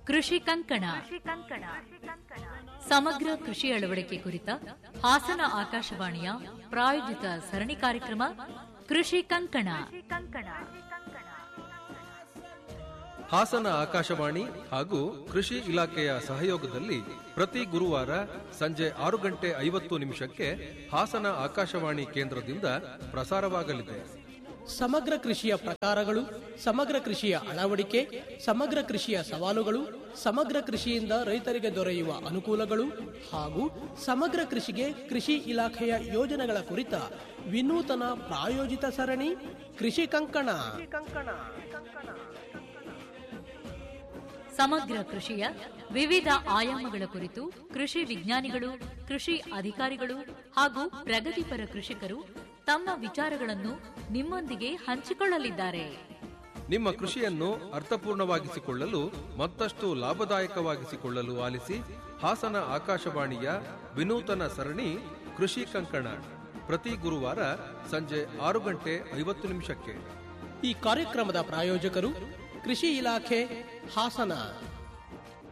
ಕೃಷಿ ಕಂಕಣ. ಸಮಗ್ರ ಕೃಷಿ ಅಳವಡಿಕೆ ಕುರಿತ ಹಾಸನ ಆಕಾಶವಾಣಿಯ ಪ್ರಾಯೋಜಿತ ಸರಣಿ ಕಾರ್ಯಕ್ರಮ ಕೃಷಿ ಕಂಕಣ. ಹಾಸನ ಆಕಾಶವಾಣಿ ಹಾಗೂ ಕೃಷಿ ಇಲಾಖೆಯ ಸಹಯೋಗದಲ್ಲಿ ಪ್ರತಿ ಗುರುವಾರ ಸಂಜೆ 6:50 ಹಾಸನ ಆಕಾಶವಾಣಿ ಕೇಂದ್ರದಿಂದ ಪ್ರಸಾರವಾಗಲಿದೆ. ಸಮಗ್ರ ಕೃಷಿಯ ಪ್ರಕಾರಗಳು, ಸಮಗ್ರ ಕೃಷಿಯ ಅಳವಡಿಕೆ, ಸಮಗ್ರ ಕೃಷಿಯ ಸವಾಲುಗಳು, ಸಮಗ್ರ ಕೃಷಿಯಿಂದ ರೈತರಿಗೆ ದೊರೆಯುವ ಅನುಕೂಲಗಳು ಹಾಗೂ ಸಮಗ್ರ ಕೃಷಿಗೆ ಕೃಷಿ ಇಲಾಖೆಯ ಯೋಜನೆಗಳ ಕುರಿತ ವಿನೂತನ ಪ್ರಾಯೋಜಿತ ಸರಣಿ ಕೃಷಿ ಕಂಕಣ. ಸಮಗ್ರ ಕೃಷಿಯ ವಿವಿಧ ಆಯಾಮಗಳ ಕುರಿತು ಕೃಷಿ ವಿಜ್ಞಾನಿಗಳು, ಕೃಷಿ ಅಧಿಕಾರಿಗಳು ಹಾಗೂ ಪ್ರಗತಿಪರ ಕೃಷಿಕರು ತಮ್ಮ ವಿಚಾರಗಳನ್ನು ನಿಮ್ಮೊಂದಿಗೆ ಹಂಚಿಕೊಳ್ಳಲಿದ್ದಾರೆ. ನಿಮ್ಮ ಕೃಷಿಯನ್ನು ಅರ್ಥಪೂರ್ಣವಾಗಿಸಿಕೊಳ್ಳಲು ಮತ್ತಷ್ಟು ಲಾಭದಾಯಕವಾಗಿಸಿಕೊಳ್ಳಲು ಆಲಿಸಿ ಹಾಸನ ಆಕಾಶವಾಣಿಯ ವಿನೂತನ ಸರಣಿ ಕೃಷಿ ಕಂಕಣ ಪ್ರತಿ ಗುರುವಾರ ಸಂಜೆ 6:50. ಈ ಕಾರ್ಯಕ್ರಮದ ಪ್ರಾಯೋಜಕರು ಕೃಷಿ ಇಲಾಖೆ ಹಾಸನ.